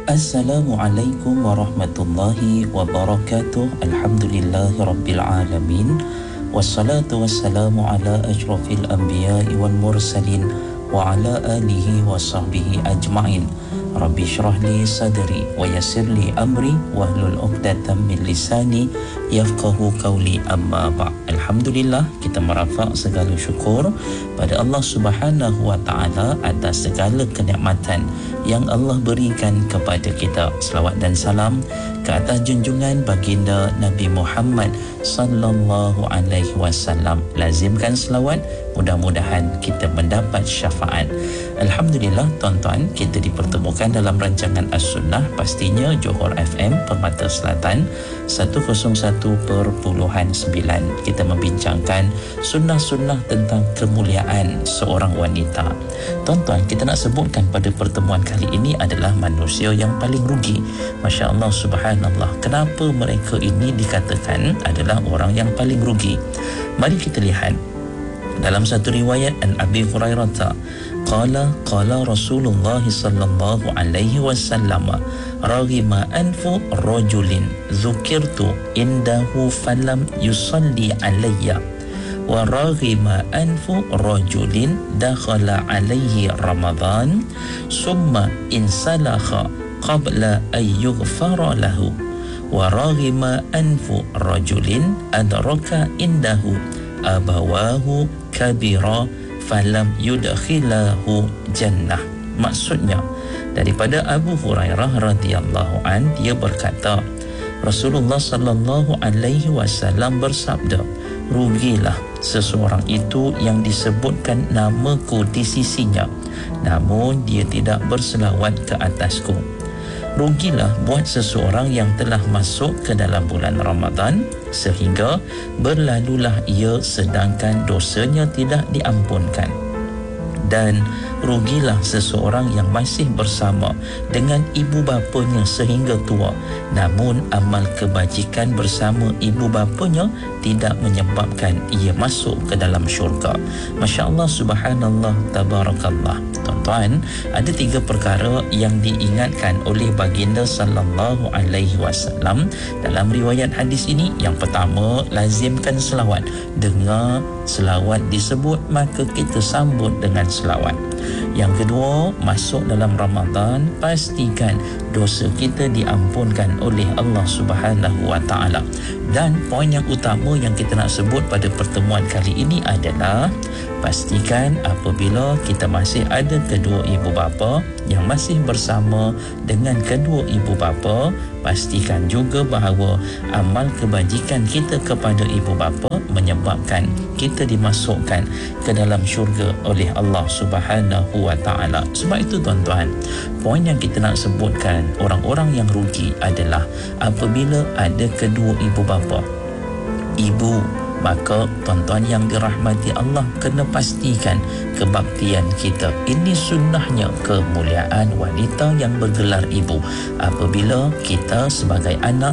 Assalamualaikum warahmatullahi wabarakatuh. Alhamdulillahi rabbil alamin. Wassalatu wassalamu ala asyrafil anbiya'i wal mursalin wa ala alihi wa sahbihi ajma'in. Rabbi syrah li sadri wa yassir li amri wahlul 'uqdatam min lisani yafqahu qawli, amma ba'. Alhamdulillah, kita merafak segala syukur pada Allah Subhanahu wa taala atas segala kenikmatan yang Allah berikan kepada kita. Selawat dan salam ke atas junjungan baginda Nabi Muhammad sallallahu alaihi wasallam. Lazimkan selawat, mudah-mudahan kita mendapat syafaat. Alhamdulillah tuan-tuan, kita dipertemukan dalam rancangan As-Sunnah, pastinya Johor FM Permata Selatan 101.9. Kita membincangkan sunnah-sunnah tentang kemuliaan seorang wanita. Tuan-tuan, kita nak sebutkan pada pertemuan kali ini adalah manusia yang paling rugi. Masya Allah, subhanallah. Kenapa mereka ini dikatakan adalah orang yang paling rugi? Mari kita lihat dalam satu riwayat an Abi Hurairah, qala Rasulullah sallallahu alaihi wasallam, raghima anfu rajulin dzukirtu indahu falam yusalli alayya wa raghima anfu rajulin dakhala alayhi ramadan summa insalakha qabla an yughfara lahu wa raghima anfu rajulin adraka indahu abawahu kabira falam yudkhilahu jannah. Maksudnya, daripada Abu Hurairah radhiyallahu an, dia berkata, Rasulullah sallallahu alaihi wasallam bersabda, rugilah seseorang itu yang disebutkan namaku di sisinya, namun dia tidak berselawat ke atasku. Rugilah buat seseorang yang telah masuk ke dalam bulan Ramadan sehingga berlalulah ia sedangkan dosanya tidak diampunkan. Dan rugilah seseorang yang masih bersama dengan ibu bapanya sehingga tua, namun amal kebajikan bersama ibu bapanya tidak menyebabkan ia masuk ke dalam syurga. Masya Allah, subhanallah, tabarakallah. Tuan-tuan, ada 3 perkara yang diingatkan oleh baginda sallallahu alaihi wasallam dalam riwayat hadis ini. Yang pertama, lazimkan selawat. Dengar selawat disebut, maka kita sambut dengan selawat. Yang kedua, masuk dalam Ramadan, pastikan dosa kita diampunkan oleh Allah Subhanahu wa taala. Dan poin yang utama yang kita nak sebut pada pertemuan kali ini adalah pastikan apabila kita masih ada kedua ibu bapa yang masih bersama dengan kedua ibu bapa, pastikan juga bahawa amal kebajikan kita kepada ibu bapa menyebabkan kita dimasukkan ke dalam syurga oleh Allah Subhanahu wa taala. Sebab itu tuan-tuan, poin yang kita nak sebutkan orang-orang yang rugi adalah apabila ada kedua ibu bapa. Ibu, maka tuan-tuan yang dirahmati Allah, kena pastikan kebaktian kita. Ini sunnahnya kemuliaan wanita yang bergelar ibu. Apabila kita sebagai anak